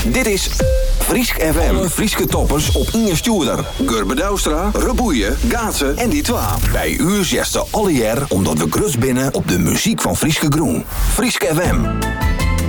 Dit is Friesk FM. Alle Frieske toppers op Inge Stuurder. Gurbe Douwstra, Reboeien, Gaatsen en die twa. Bij u zegt ze alle jaar omdat we grus binnen op de muziek van Frieske Groen. Friesk FM.